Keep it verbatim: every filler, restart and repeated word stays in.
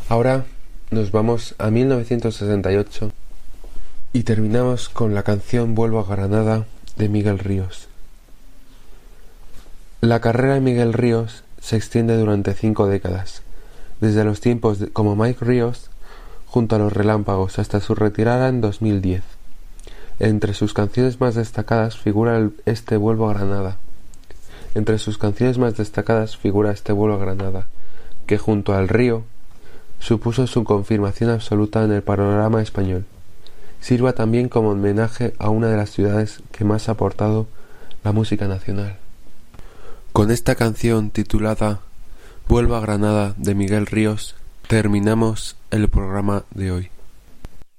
Ahora nos vamos a mil novecientos sesenta y ocho y terminamos con la canción Vuelvo a Granada de Miguel Ríos. La carrera de Miguel Ríos se extiende durante cinco décadas, desde los tiempos de, como Mike Ríos junto a Los Relámpagos hasta su retirada en dos mil diez. Entre sus canciones más destacadas figura el, este Vuelvo a Granada. Entre sus canciones más destacadas figura este Vuelvo a Granada, que junto al Río supuso su confirmación absoluta en el panorama español. Sirva también como homenaje a una de las ciudades que más ha aportado la música nacional. Con esta canción titulada Vuelvo a Granada de Miguel Ríos terminamos el programa de hoy.